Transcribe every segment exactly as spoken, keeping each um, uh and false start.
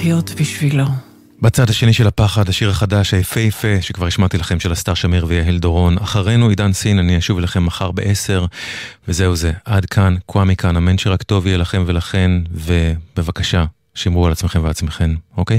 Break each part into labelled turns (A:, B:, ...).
A: לחיות בשבילו.
B: בצד השני של הפחד, השיר החדש היפהפה שכבר השמעתי לכם של אסתר שמיר ויהל דורון. אחרינו עידן סין, אני אשוב אליכם מחר בעשר, וזהו זה, עד כאן, כואה מכאן, אמן שרק טוב יהיה לכם ולכן, ובבקשה, שמרו על עצמכם ועצמכם, אוקיי?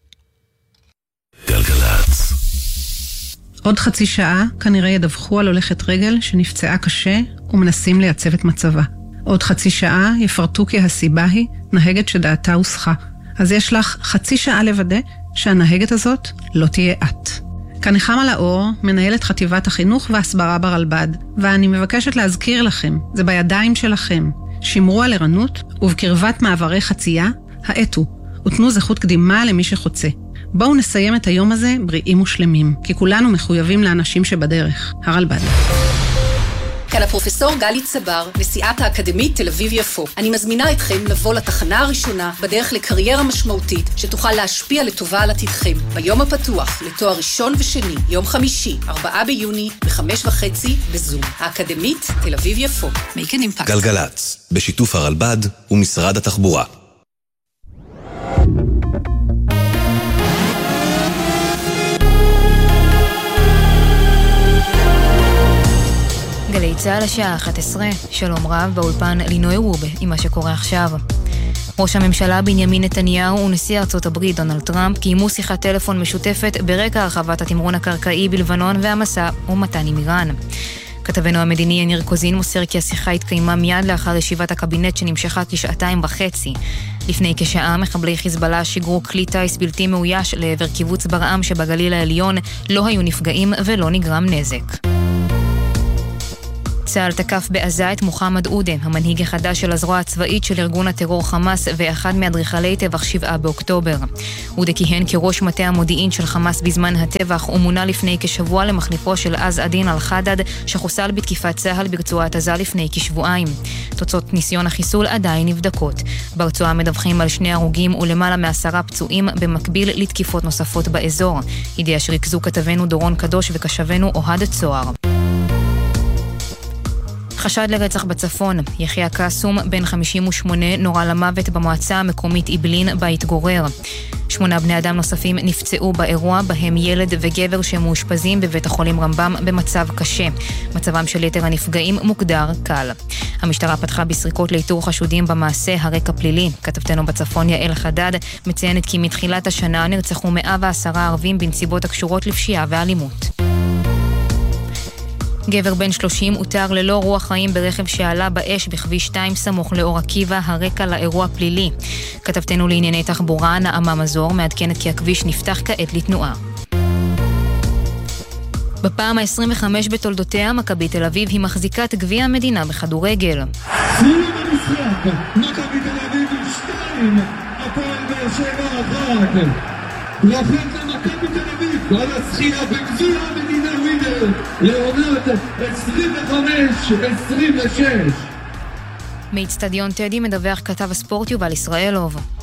C: גלגלץ.
A: עוד חצי שעה כנראה ידווחו על הולכת רגל שנפצעה קשה ומנסים לייצב את מצבה. עוד חצי שעה יפרטו כי הסיבה היא נהגת שדעתה הוסחה. אז יש לך חצי שעה לוודא שהנהגת הזאת לא תהיה את. כאן נחמה לאור, מנהלת חטיבת החינוך והסברה ברלב"ד, ואני מבקשת להזכיר לכם, זה בידיים שלכם. שמרו על ערנות ובקרבת מעברי חצייה, האטו, ותנו זכות קדימה למי שחוצה. בואו נסיים את היום הזה בריאים ושלמים, כי כולנו מחויבים לאנשים שבדרך. הרלב"ד.
D: כאן הפרופסור גלי צבר, נשיאת האקדמית תל אביב יפו. אני מזמינה אתכם לבוא לתחנה הראשונה בדרך לקריירה משמעותית שתוכל להשפיע לטובה על עתידכם. ביום הפתוח לתואר ראשון ושני, יום חמישי, ארבעה ביוני, בחמש וחצי, בזום. האקדמית תל אביב יפו. Make an impact.
C: גלגלץ, בשיתוף הרלב"ד ומשרד התחבורה.
E: גלי צהל השעה אחת עשרה, שלום רב באולפן לינוי רובה עם מה שקורה עכשיו. ראש הממשלה בנימין נתניהו ונשיא ארצות הברית דונלד טראמפ קיימו שיחת טלפון משותפת ברקע הרחבת התמרון הקרקעי בלבנון והמסע ומתן עם איראן. כתבנו המדיני יניר קוזין מוסר כי השיחה התקיימה מיד לאחר ישיבת הקבינט שנמשכה כשעתיים וחצי. לפני כשעה מחבלי חיזבאללה שיגרו כלי טייס בלתי מאויש לעבר קיבוץ ברעם שבגליל העליון, לא היו נפגעים ולא נגרם נזק. צה"ל תקף בעזה את מוחמד עודה, המנהיג החדש של הזרוע הצבאית של ארגון הטרור חמאס ואחד מאדריכלי טבח שבעה באוקטובר. עודה כיהן כראש מטה המודיעין של חמאס בזמן הטבח ומונה לפני כשבוע למחליפו של עז א-דין אל-חדד שחוסל בתקיפת צה"ל ברצועת עזה לפני כשבועיים. תוצאות ניסיון החיסול עדיין נבדקות. ברצועה מדווחים על שני הרוגים ולמעלה מעשרה פצועים במקביל לתקיפות נוספות באזור. ידיעה שריכזו כתבנו דורון קדוש וכשבנו אוהד צוהר. חשד לרצח בצפון, יחיה קסום, בן חמישים ושמונה, נורה למוות במועצה המקומית איבלין בה התגורר. שמונה בני אדם נוספים נפצעו באירוע, בהם ילד וגבר שמאושפזים בבית החולים רמב"ם במצב קשה. מצבם של יתר הנפגעים מוגדר קל. המשטרה פתחה בסריקות לאיתור חשודים במעשה הרקע פלילי. כתבתנו בצפון יעל חדד מציינת כי מתחילת השנה נרצחו מאה ועשרה ערבים בנסיבות הקשורות לפשיעה ואלימות. גבר בן שלושים אותר ללא רוח חיים ברכב שעלה באש בכביש שתיים סמוך לאור עקיבא, הרקע לאירוע פלילי. כתבתנו לענייני תחבורה נעמה מזור מעדכנת כי הכביש נפתח כעת לתנועה. בפעם ה-עשרים וחמש בתולדותיה, מכבי תל אביב היא מחזיקת גביע המדינה בכדורגל.
F: סיום המשחק, מכבי תל אביב שתיים, הפועל באר שבע אחת. ברכות למכבי תל אביב על הזכייה בגביע המדינה ווינר לעונת עשרים וחמש עשרים ושש.
E: מאצטדיון טדי מדווח כתב הספורט יובל ישראלוב.